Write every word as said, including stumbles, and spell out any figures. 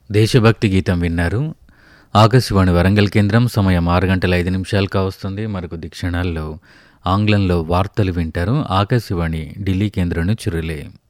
దేశభక్తి గీతం విన్నారు. ఆకాశవాణి వరంగల్ కేంద్రం. సమయం ఆరు గంటల ఐదు నిమిషాలు కావస్తుంది. మరికొద్ది క్షణాల్లో ఆంగ్లంలో వార్తలు వింటారు. ఆకాశవాణి ఢిల్లీ కేంద్రం నుంచి రిలే.